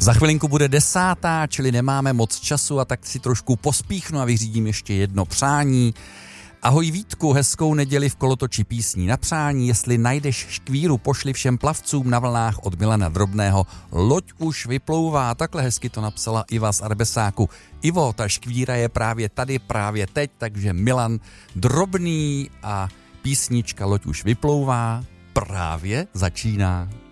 Za chvilinku bude 10, čili nemáme moc času a tak si trošku pospíchnu a vyřídím ještě jedno přání. Ahoj Vítku, hezkou neděli v kolotoči písní na přání. Jestli najdeš škvíru, pošli všem plavcům na vlnách od Milana Drobného. Loď už vyplouvá, takhle hezky to napsala Iva z Arbesáku. Ivo, ta škvíra je právě tady, právě teď, takže Milan Drobný a písnička Loď už vyplouvá právě začíná.